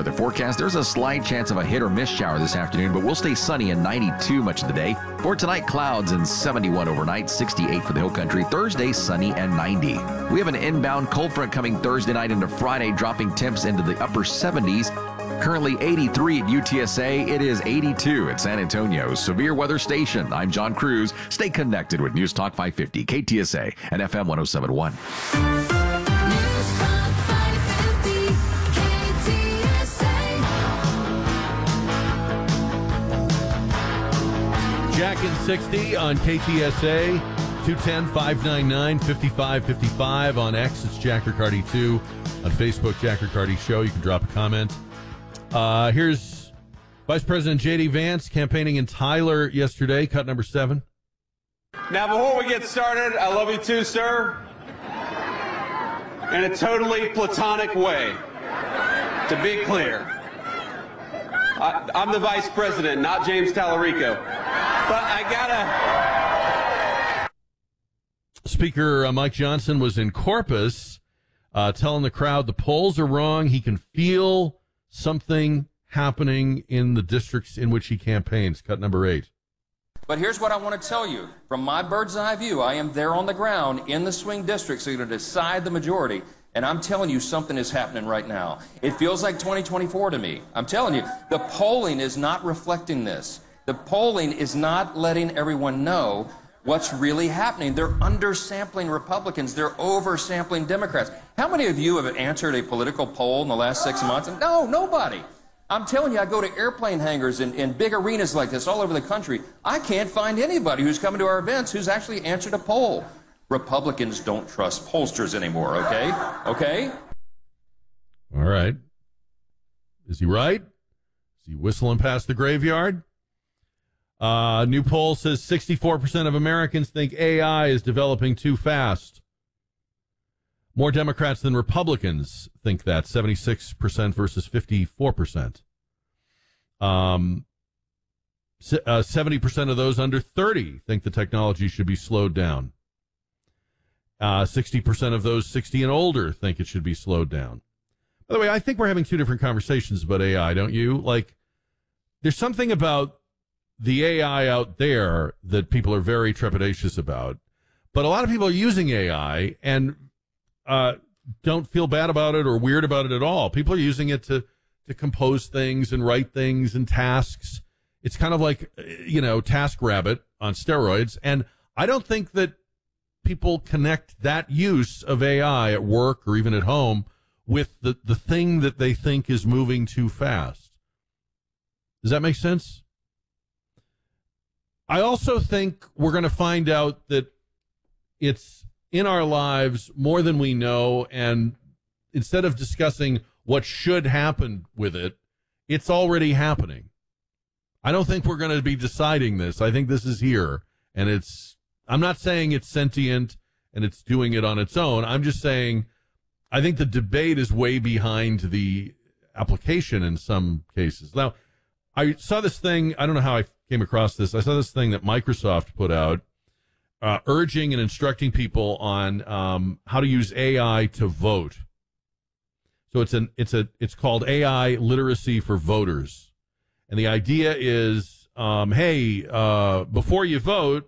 weather forecast. There's a slight chance of a hit or miss shower this afternoon, but we'll stay sunny and 92 much of the day. For tonight, clouds and 71 overnight, 68 for the hill country. Thursday, sunny and 90. We have an inbound cold front coming Thursday night into Friday, dropping temps into the upper 70s. Currently 83 at UTSA. It is 82 at San Antonio's Severe Weather Station. I'm John Cruz. Stay connected with News Talk 550, KTSA, and FM 1071. News Talk 550, KTSA. Jack and 60 on KTSA, 210-599-5555 on X. It's Jack Riccardi 2 on Facebook, Jack Riccardi Show. You can drop a comment. Here's Vice President J.D. Vance campaigning in Tyler yesterday, cut number 7. Now, before we get started, I love you too, sir, in a totally platonic way, to be clear. I'm the vice president, not James Tallarico, but I gotta... Speaker Mike Johnson was in Corpus telling the crowd the polls are wrong. He can feel something happening in the districts in which he campaigns. Cut number 8. But here's what I want to tell you. From my bird's eye view, I am there on the ground in the swing districts. They're going to decide the majority. And I'm telling you, something is happening right now. It feels like 2024 to me. I'm telling you, the polling is not reflecting this. The polling is not letting everyone know what's really happening. They're undersampling Republicans. They're oversampling Democrats. How many of you have answered a political poll in the last 6 months? No, nobody. I'm telling you, I go to airplane hangars in big arenas like this all over the country. I can't find anybody who's coming to our events who's actually answered a poll. Republicans don't trust pollsters anymore, okay? Okay? All right. Is he right? Is he whistling past the graveyard? New poll says 64% of Americans think AI is developing too fast. More Democrats than Republicans think that, 76% versus 54%. 70% of those under 30 think the technology should be slowed down. 60% of those 60 and older think it should be slowed down. By the way, I think we're having two different conversations about AI, don't you? Like, there's something about the AI out there that people are very trepidatious about. But a lot of people are using AI and don't feel bad about it or weird about it at all. People are using it to compose things and write things and tasks. It's kind of like, TaskRabbit on steroids. And I don't think that people connect that use of AI at work or even at home with the thing that they think is moving too fast. Does that make sense? I also think we're going to find out that it's in our lives more than we know, and instead of discussing what should happen with it, it's already happening. I don't think we're going to be deciding this. I think this is here, and I'm not saying it's sentient and it's doing it on its own. I'm just saying I think the debate is way behind the application in some cases. Now, I saw this thing, I don't know how I came across this. I saw this thing that Microsoft put out urging and instructing people on how to use AI to vote. So it's called AI literacy for voters. And the idea is, before you vote,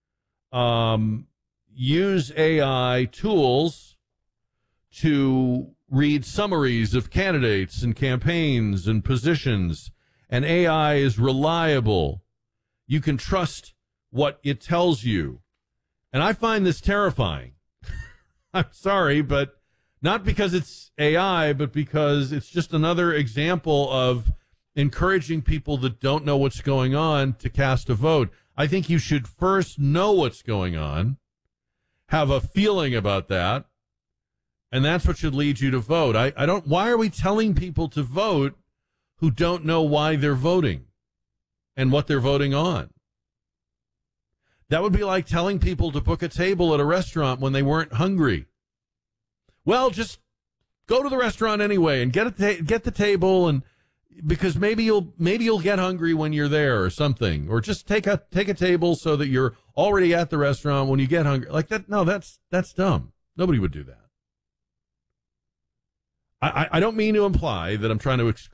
use AI tools to read summaries of candidates and campaigns and positions. And AI is reliable. You can trust what it tells you. And I find this terrifying. I'm sorry, but not because it's AI, but because it's just another example of encouraging people that don't know what's going on to cast a vote. I think you should first know what's going on, have a feeling about that, and that's what should lead you to vote. Why are we telling people to vote who don't know why they're voting and what they're voting on? That would be like telling people to book a table at a restaurant when they weren't hungry. Well, just go to the restaurant anyway and get the table, and because maybe you'll get hungry when you're there or something, or just take a table so that you're already at the restaurant when you get hungry. Like that, no, that's dumb. Nobody would do that. I don't mean to imply that I'm trying to